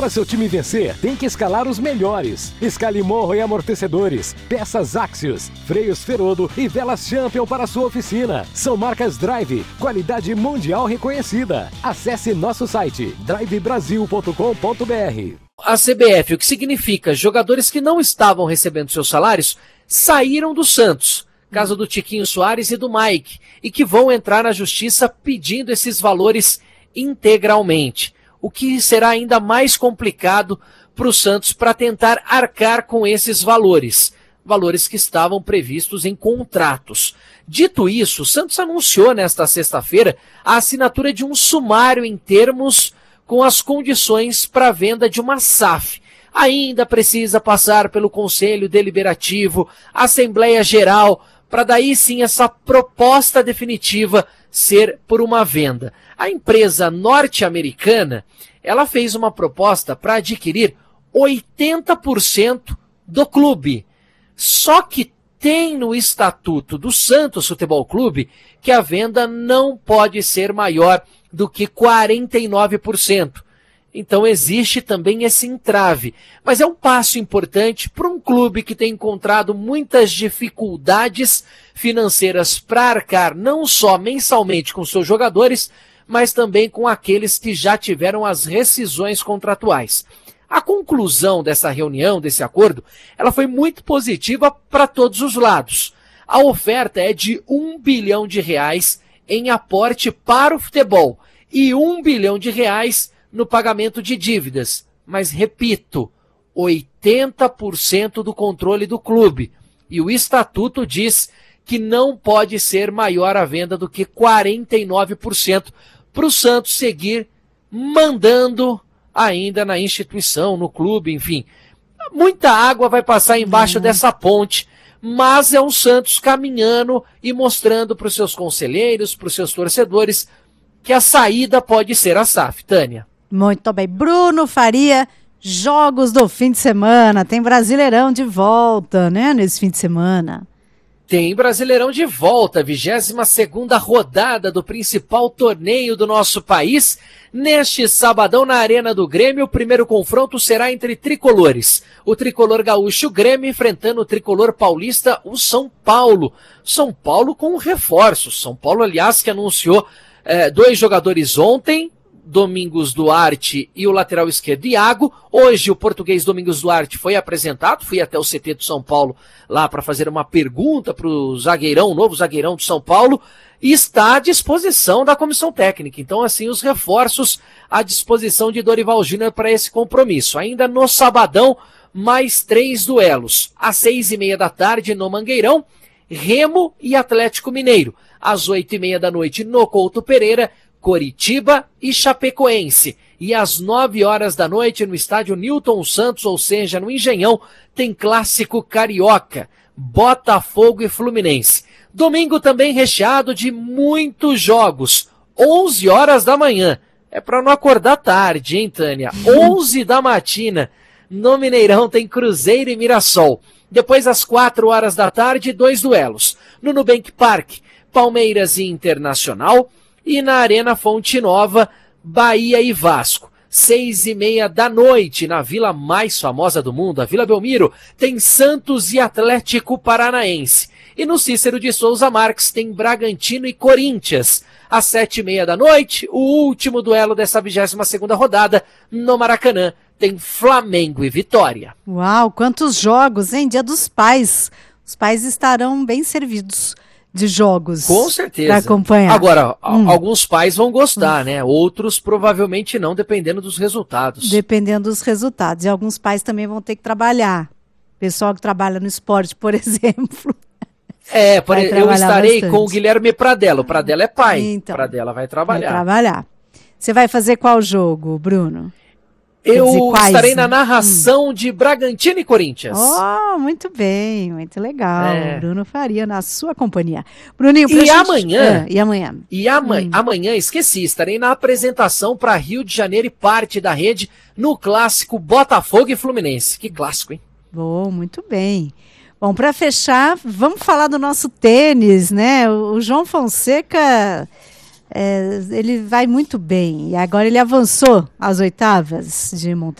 Para seu time vencer, tem que escalar os melhores. Escale morro e amortecedores, peças Axios, freios Ferodo e velas Champion para sua oficina. São marcas Drive, qualidade mundial reconhecida. Acesse nosso site drivebrasil.com.br. A CBF, o que significa jogadores que não estavam recebendo seus salários saíram do Santos, caso do Tiquinho Soares e do Mike, e que vão entrar na justiça pedindo esses valores integralmente, o que será ainda mais complicado para o Santos para tentar arcar com esses valores que estavam previstos em contratos. Dito isso, o Santos anunciou nesta sexta-feira a assinatura de um sumário em termos com as condições para a venda de uma SAF. Ainda precisa passar pelo Conselho Deliberativo, Assembleia Geral, para daí sim essa proposta definitiva ser por uma venda. A empresa norte-americana, ela fez uma proposta para adquirir 80% do clube. Só que tem no Estatuto do Santos Futebol Clube que a venda não pode ser maior do que 49%. Então existe também esse entrave. Mas é um passo importante para um clube que tem encontrado muitas dificuldades financeiras para arcar não só mensalmente com seus jogadores, mas também com aqueles que já tiveram as rescisões contratuais. A conclusão dessa reunião, desse acordo, ela foi muito positiva para todos os lados. A oferta é de R$1 bilhão em aporte para o futebol e R$1 bilhão no pagamento de dívidas. Mas, repito, 80% do controle do clube. E o Estatuto diz que não pode ser maior a venda do que 49% para o Santos seguir mandando ainda na instituição, no clube, enfim. Muita água vai passar embaixo dessa ponte, mas é o Santos caminhando e mostrando para os seus conselheiros, para os seus torcedores, que a saída pode ser a SAF. Tânia. Muito bem. Bruno Faria, jogos do fim de semana. Tem Brasileirão de volta, né, nesse fim de semana. Tem Brasileirão de volta, 22ª rodada do principal torneio do nosso país. Neste sabadão na Arena do Grêmio, o primeiro confronto será entre tricolores. O tricolor gaúcho Grêmio enfrentando o tricolor paulista, o São Paulo. São Paulo com reforços. São Paulo, aliás, que anunciou 2 jogadores ontem, Domingos Duarte e o lateral esquerdo Iago. Hoje o português Domingos Duarte foi apresentado, fui até o CT do São Paulo lá para fazer uma pergunta para o zagueirão, o novo zagueirão do São Paulo, e está à disposição da comissão técnica. Então, assim, os reforços à disposição de Dorival Júnior para esse compromisso. Ainda no sabadão, mais 3 duelos. Às 6h30 da tarde no Mangueirão, Remo e Atlético Mineiro. Às 8h30 da noite no Couto Pereira, Coritiba e Chapecoense. E às 9h da noite no estádio Newton Santos, ou seja, no Engenhão, tem clássico carioca, Botafogo e Fluminense. Domingo também recheado de muitos jogos, 11h da manhã. É para não acordar tarde, hein, Tânia? 11 da matina, no Mineirão tem Cruzeiro e Mirassol. Depois às 4h da tarde, 2 duelos. No Nubank Park, Palmeiras e Internacional. E na Arena Fonte Nova, Bahia e Vasco. 6h30 da noite, na vila mais famosa do mundo, a Vila Belmiro, tem Santos e Atlético Paranaense. E no Cícero de Souza Marques tem Bragantino e Corinthians. Às 7h30 da noite, o último duelo dessa 22ª rodada, no Maracanã, tem Flamengo e Vitória. Uau, quantos jogos, hein? Dia dos Pais. Os pais estarão bem servidos de jogos. Com certeza. Para acompanhar. Agora, alguns pais vão gostar, né? Outros provavelmente não, dependendo dos resultados. Dependendo dos resultados. E alguns pais também vão ter que trabalhar. Pessoal que trabalha no esporte, por exemplo. Eu estarei bastante com o Guilherme Pradella. O Pradella é pai. Então, Pradella vai trabalhar. Vai trabalhar. Você vai fazer qual jogo, Bruno? Eu estarei na narração de Bragantino e Corinthians. Oh, muito bem, muito legal. Bruno Faria, na sua companhia. Bruninho, amanhã, esqueci, estarei na apresentação para Rio de Janeiro e parte da rede no clássico Botafogo e Fluminense. Que clássico, hein? Bom, muito bem. Bom, para fechar, vamos falar do nosso tênis, né? O João Fonseca... ele vai muito bem, e agora ele avançou às 8º de Monte